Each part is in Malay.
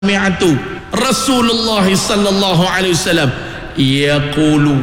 sami'tu Rasulullah sallallahu alaihi wasallam yaqulu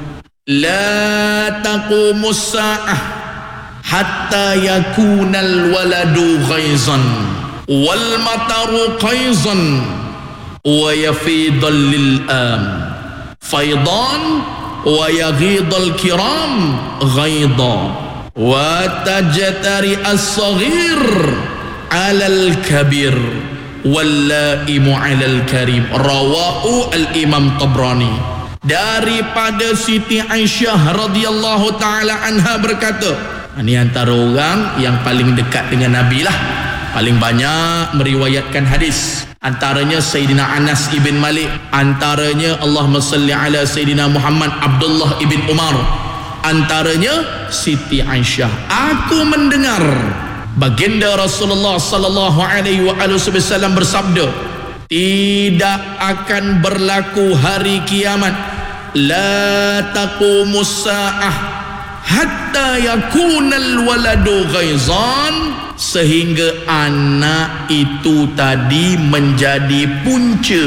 la taqumus sa'ah hatta yakunal waladu ghaizan wal mataru qaizan wa yafidal lil am faidan wa yaghidal kiram ghaida wa tajtari as-saghir 'ala al-kabir wallaimu 'alal karim. Rawahu al-Imam Tabrani. Daripada Siti Aisyah radhiyallahu taala anha berkata, ini antara orang yang paling dekat dengan Nabi lah, paling banyak meriwayatkan hadis. Antaranya Sayyidina Anas ibn Malik, antaranya Allahumma salli ala Sayyidina Muhammad Abdullah ibn Umar, antaranya Siti Aisyah. Aku mendengar baginda Rasulullah sallallahu alaihi wasallam bersabda, tidak akan berlaku hari kiamat, la taqumus sa'ah hatta yakunal waladu ghaizan, sehingga anak itu tadi menjadi punca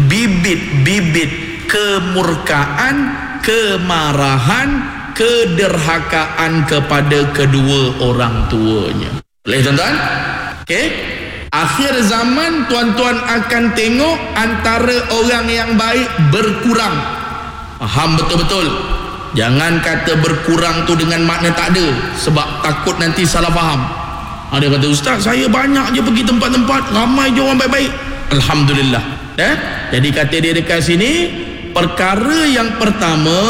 bibit-bibit kemurkaan, kemarahan, kederhakaan kepada kedua orang tuanya. Boleh tuan-tuan? Okey. Akhir zaman tuan-tuan akan tengok antara orang yang baik berkurang. Faham betul-betul. Jangan kata berkurang tu dengan makna tak ada, sebab takut nanti salah faham. Dia kata, ustaz, saya banyak je pergi tempat-tempat, ramai je orang baik-baik. Alhamdulillah. Jadi kata dia dekat sini, perkara yang pertama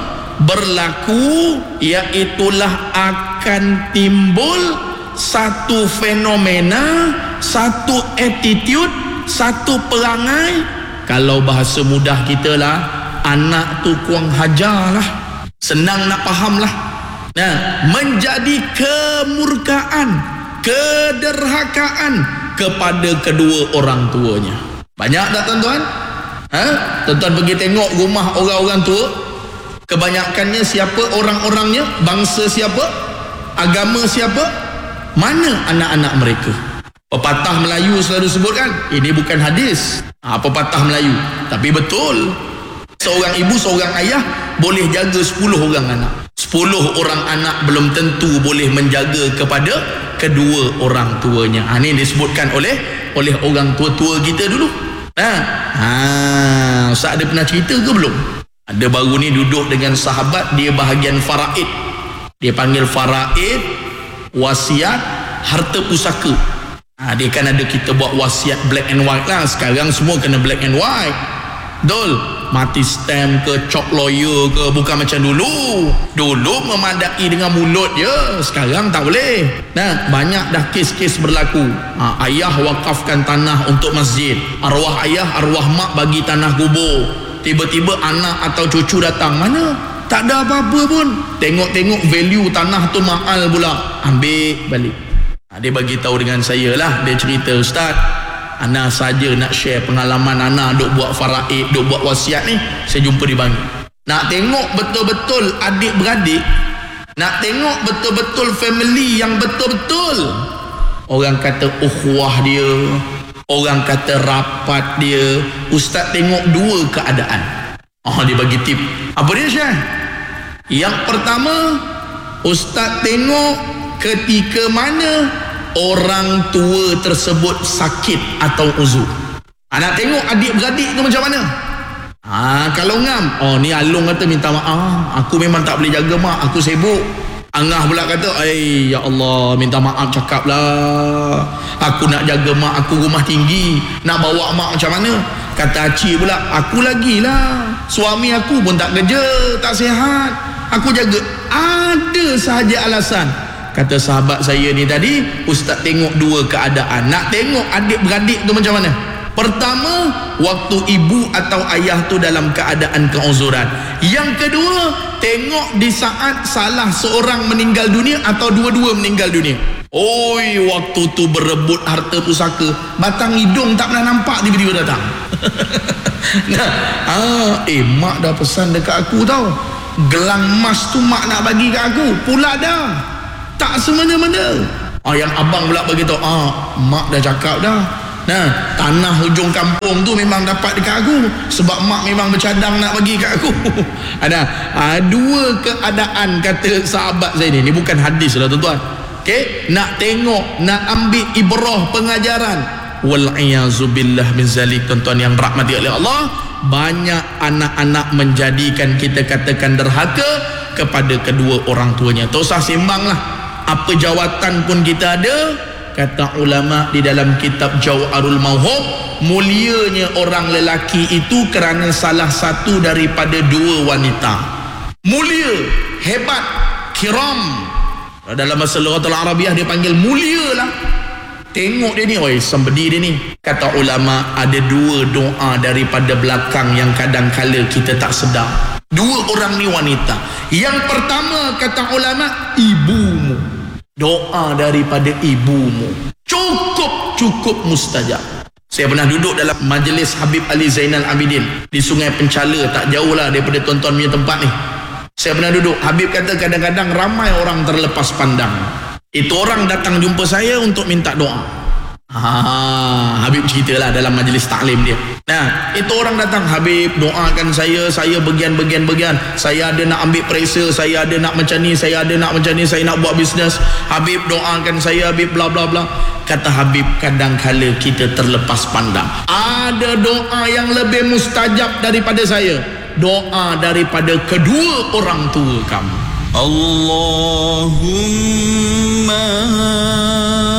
berlaku iaitulah akan timbul satu fenomena, satu attitude, satu perangai, kalau bahasa mudah kita lah, anak tu kurang hajar lah, senang nak faham lah. Menjadi kemurkaan, kederhakaan kepada kedua orang tuanya. Banyak tak tuan-tuan? Tuan-tuan pergi tengok rumah orang-orang tua, kebanyakannya siapa orang-orangnya, bangsa siapa, agama siapa, mana anak-anak mereka. Pepatah Melayu selalu sebut kan, ini bukan hadis, pepatah Melayu, tapi betul. Seorang ibu, seorang ayah boleh jaga 10 orang anak. 10 orang anak belum tentu boleh menjaga kepada kedua orang tuanya. Ini disebutkan oleh orang tua-tua kita dulu. Ustaz ada pernah cerita ke belum? Ada baru ni duduk dengan sahabat, dia bahagian faraid. Dia panggil faraid, wasiat, harta pusaka. Dia kan ada kita buat wasiat black and white lah. Sekarang semua kena black and white. Dol, mati stamp ke, cop lawyer ke, bukan macam dulu. Dulu memadai dengan mulut je, sekarang tak boleh. Banyak dah kes-kes berlaku. Ayah wakafkan tanah untuk masjid, arwah ayah, arwah mak bagi tanah kubur. Tiba-tiba anak atau cucu datang, mana? Tak ada apa-apa pun. Tengok-tengok value tanah tu mahal pula, ambil balik. Dia bagi tahu dengan saya lah. Dia cerita, ustaz, ana saja nak share pengalaman ana duk buat faraid, duk buat wasiat ni, saya jumpa di Bangi. Nak tengok betul-betul adik-beradik, nak tengok betul-betul family yang betul-betul, orang kata ukhuwah dia, orang kata rapat dia. Ustaz tengok dua keadaan. Dia bagi tip. Apa dia Syekh? Yang pertama, ustaz tengok ketika mana orang tua tersebut sakit atau uzur. Nak tengok adik-beradik tu macam mana. Kalau ngam, ni Alung kata minta maaf, aku memang tak boleh jaga mak, aku sibuk. Angah pula kata, ya Allah, minta maaf cakap lah, aku nak jaga mak, aku rumah tinggi, nak bawa mak macam mana. Kata Acik pula, aku lagi lah, suami aku pun tak kerja, tak sihat, aku jaga. Ada sahaja alasan. Kata sahabat saya ni tadi, ustaz tengok dua keadaan. Nak tengok adik-beradik tu macam mana. Pertama, waktu ibu atau ayah tu dalam keadaan keuzuran. Yang kedua, tengok di saat salah seorang meninggal dunia atau dua-dua meninggal dunia. Waktu tu berebut harta pusaka, batang hidung tak pernah nampak, tiba-tiba datang. Mak dah pesan dekat aku tau, gelang emas tu mak nak bagi kat aku, pula dah tak semena-mena. Yang abang pula bagi tahu, mak dah cakap dah, Nah, tanah hujung kampung tu memang dapat dekat aku sebab mak memang bercadang nak bagi kat aku. Ada dua keadaan kata sahabat saya ni bukan hadis lah tuan-tuan. Okey, nak tengok, nak ambil ibrah pengajaran. Wal iyazu billah min zalik, tuan-tuan yang rahmati oleh Allah, banyak anak-anak menjadikan kita katakan derhaka kepada kedua orang tuanya. Tak usah sembang lah, apa jawatan pun kita ada. Kata ulama di dalam kitab Jauharul Mauhub, mulianya orang lelaki itu kerana salah satu daripada dua wanita. Mulia, hebat, kiram. Dalam bahasa Lughatul Arabiah dia panggil mulia lah. Tengok dia ni, oi, sembedi dia ni. Kata ulama, ada dua doa daripada belakang yang kadang-kala kita tak sedar. Dua orang ni wanita. Yang pertama kata ulama, ibumu. Doa daripada ibumu cukup mustajab. Saya pernah duduk dalam majlis Habib Ali Zainal Abidin di Sungai Penchala, tak jauh lah daripada tuan-tuan punya tempat ni. Saya pernah duduk. Habib kata kadang-kadang ramai orang terlepas pandang. Itu orang datang jumpa saya untuk minta doa. Habib ceritalah dalam majlis taklim dia. Nah, itu orang datang, Habib doakan saya bagian, saya ada nak ambil periksa, saya ada nak macam ni, saya ada nak macam ni, saya nak buat bisnes, Habib doakan saya, Habib bla bla bla. Kata Habib, kadang-kala kita terlepas pandang. Ada doa yang lebih mustajab daripada saya, doa daripada kedua orang tua kamu. Allahumma